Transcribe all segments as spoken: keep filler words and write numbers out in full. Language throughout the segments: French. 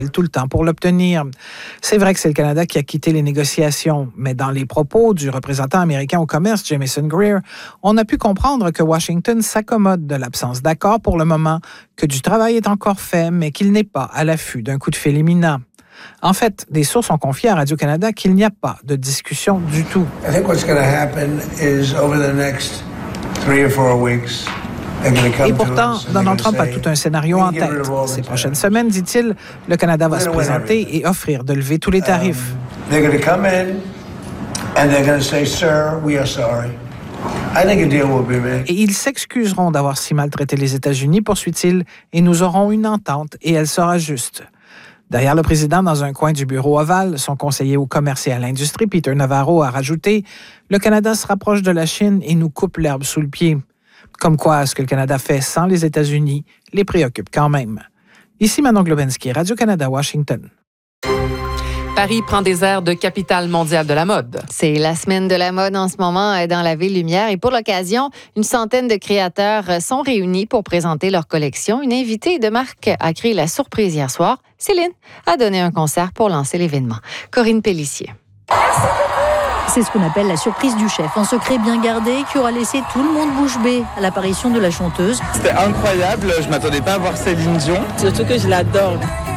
tout le temps pour l'obtenir. C'est vrai que c'est le Canada qui a quitté les négociations, mais dans les propos du représentant américain au commerce, Jamieson Greer, on a pu comprendre que Washington s'accommode de l'absence d'accord pour le moment, que du travail est encore fait, mais qu'il n'est pas à l'affût d'un coup de fil imminent. En fait, des sources ont confié à Radio-Canada qu'il n'y a pas de discussion du tout. I think what's going to happen is over the next three or four weeks. Et pourtant, Donald Trump a tout un scénario en tête. Ces prochaines semaines, dit-il, le Canada va se présenter et offrir de lever tous les tarifs. Et ils s'excuseront d'avoir si maltraité les États-Unis, poursuit-il, et nous aurons une entente et elle sera juste. Derrière le président, dans un coin du bureau ovale, son conseiller au commerce et à l'industrie, Peter Navarro, a rajouté « Le Canada se rapproche de la Chine et nous coupe l'herbe sous le pied ». Comme quoi, ce que le Canada fait sans les États-Unis les préoccupe quand même. Ici Manon Globensky, Radio-Canada, Washington. Paris prend des airs de capitale mondiale de la mode. C'est la semaine de la mode en ce moment dans la Ville Lumière. Et pour l'occasion, une centaine de créateurs sont réunis pour présenter leur collection. Une invitée de marque a créé la surprise hier soir. Céline a donné un concert pour lancer l'événement. Corinne Pélissier. C'est ce qu'on appelle la surprise du chef, un secret bien gardé qui aura laissé tout le monde bouche bée à l'apparition de la chanteuse. C'était incroyable, je ne m'attendais pas à voir Céline Dion. Surtout que je l'adore.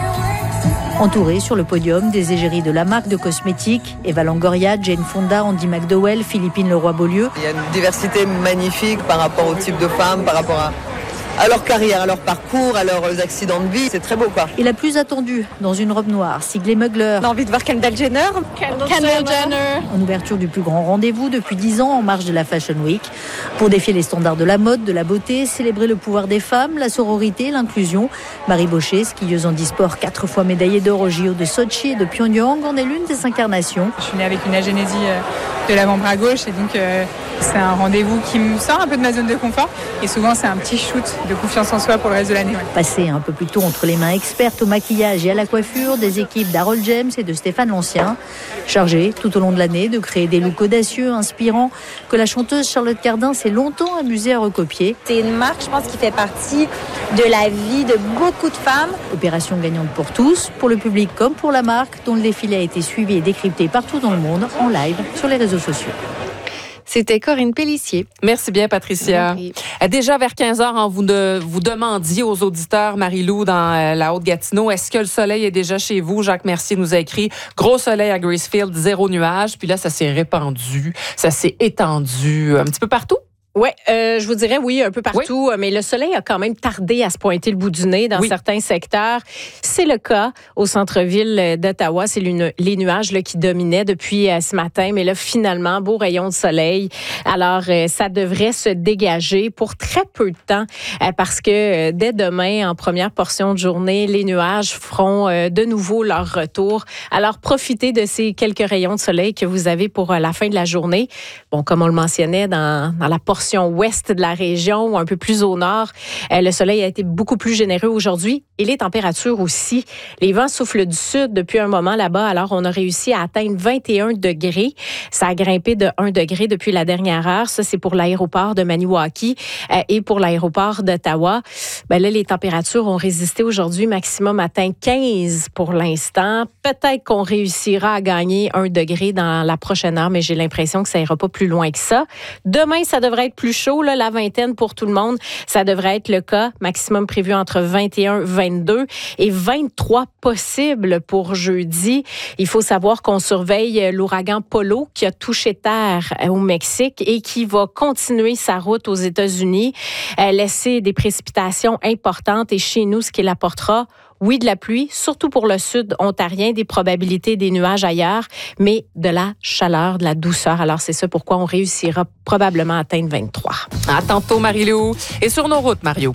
Entourée sur le podium des égéries de la marque de cosmétiques, Eva Longoria, Jane Fonda, Andy McDowell, Philippine Leroy-Beaulieu. Il y a une diversité magnifique par rapport au type de femmes, par rapport à... à leur carrière, à leur parcours, à leurs accidents de vie. C'est très beau, quoi. Et la plus attendue, dans une robe noire, siglée Mugler. On a envie de voir Kendall Jenner. Kendall, Kendall Jenner. En ouverture du plus grand rendez-vous depuis dix ans en marge de la Fashion Week. Pour défier les standards de la mode, de la beauté, célébrer le pouvoir des femmes, la sororité, l'inclusion. Marie Baucher, skieuse en e-sport, quatre fois médaillée d'or au J O de Sochi et de Pyongyang, en est l'une des incarnations. Je suis née avec une agénésie de l'avant-bras gauche et donc euh, c'est un rendez-vous qui me sort un peu de ma zone de confort. Et souvent, c'est un petit shoot de confiance en soi pour le reste de l'année. Ouais. Passé un peu plus tôt entre les mains expertes au maquillage et à la coiffure des équipes d'Harold James et de Stéphane Lancien, chargées tout au long de l'année de créer des looks audacieux, inspirants, que la chanteuse Charlotte Cardin s'est longtemps amusée à recopier. C'est une marque, je pense, qui fait partie de la vie de beaucoup de femmes. Opération gagnante pour tous, pour le public comme pour la marque, dont le défilé a été suivi et décrypté partout dans le monde, en live, sur les réseaux sociaux. C'était Corinne Pélissier. Merci bien, Patricia. Merci. Déjà vers quinze heures, hein, vous, de, vous demandiez aux auditeurs, Marie-Lou, dans euh, la Haute-Gatineau, est-ce que le soleil est déjà chez vous? Jacques Mercier nous a écrit « Gros soleil à Gracefield, zéro nuage ». Puis là, ça s'est répandu, ça s'est étendu un petit peu partout. Oui, euh, je vous dirais oui, un peu partout, oui. Mais le soleil a quand même tardé à se pointer le bout du nez dans oui. certains secteurs. C'est le cas au centre-ville d'Ottawa. C'est les nuages là, qui dominaient depuis euh, ce matin. Mais là, finalement, beau rayon de soleil. Alors, euh, ça devrait se dégager pour très peu de temps euh, parce que euh, dès demain, en première portion de journée, les nuages feront euh, de nouveau leur retour. Alors, profitez de ces quelques rayons de soleil que vous avez pour euh, la fin de la journée. Bon, comme on le mentionnait, dans, dans la portion ouest de la région ou un peu plus au nord, euh, le soleil a été beaucoup plus généreux aujourd'hui et les températures aussi. Les vents soufflent du sud depuis un moment là-bas, alors on a réussi à atteindre vingt et un degrés. Ça a grimpé de un degré depuis la dernière heure. Ça, c'est pour l'aéroport de Maniwaki euh, et pour l'aéroport d'Ottawa. Ben là, les températures ont résisté aujourd'hui, maximum atteint quinze pour l'instant. Peut-être qu'on réussira à gagner un degré dans la prochaine heure, mais j'ai l'impression que ça ira pas plus loin que ça. Demain, ça devrait être plus chaud, là, la vingtaine pour tout le monde. Ça devrait être le cas. Maximum prévu entre vingt et un, vingt-deux et vingt-trois possible pour jeudi. Il faut savoir qu'on surveille l'ouragan Polo qui a touché terre au Mexique et qui va continuer sa route aux États-Unis, laisser des précipitations importantes et chez nous, ce qu'il apportera, oui, de la pluie, surtout pour le sud ontarien, des probabilités des nuages ailleurs, mais de la chaleur, de la douceur. Alors, c'est ça pourquoi on réussira probablement à atteindre vingt-trois. À tantôt, Marie-Lou. Et sur nos routes, Mario?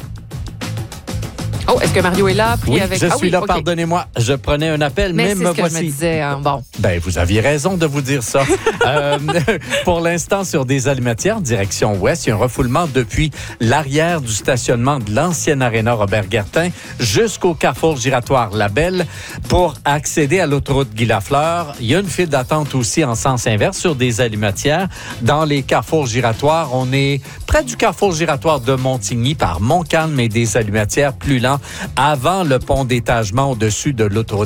Oh, est-ce que Mario est là? Pris oui, avec... je ah, suis oui, là, okay. Pardonnez-moi. Je prenais un appel, mais, mais me c'est ce voici. Que je me disais, hein, bon. Ben, vous aviez raison de vous dire ça. euh, pour l'instant, sur des alimentières, direction ouest, il y a un refoulement depuis l'arrière du stationnement de l'ancienne Aréna Robert-Guertin jusqu'au carrefour giratoire La Belle. Pour accéder à l'autoroute Guy-Lafleur, il y a une file d'attente aussi en sens inverse sur des alimentières. Dans les carrefours giratoires, on est près du carrefour giratoire de Montigny par Montcalm et des alimentières plus lents avant le pont d'étagement au-dessus de l'autoroute